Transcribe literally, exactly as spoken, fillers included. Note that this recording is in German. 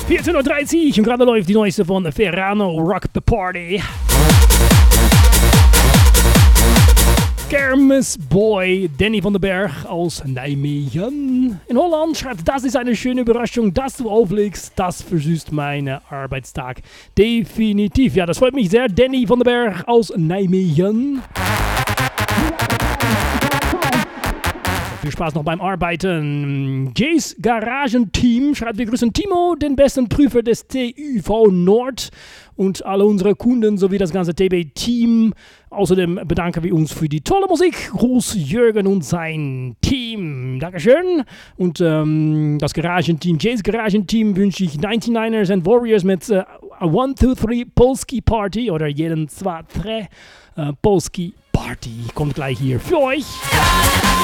vierzehn Uhr dreißig und gerade läuft die neueste von Ferrano, Rock the Party. Kermis Boy, Danny van den Berg aus Nijmegen. In Holland schreibt, das ist eine schöne Überraschung, dass du auflegst. Das versüßt meinen Arbeitstag. Definitiv. Ja, das freut mich sehr. Danny van den Berg aus Nijmegen. Viel Spaß noch beim Arbeiten. Jays Garagenteam schreibt, wir grüßen Timo, den besten Prüfer des T U V Nord und alle unsere Kunden sowie das ganze T B-Team. Außerdem bedanken wir uns für die tolle Musik. Gruß Jürgen und sein Team. Dankeschön. Und ähm, das Garagenteam, Jays Garagenteam, wünsche ich neunundneunzigers and Warriors mit äh, one two three Polski Party oder jeden zwei drei äh, Polski Party. Kommt gleich hier für euch.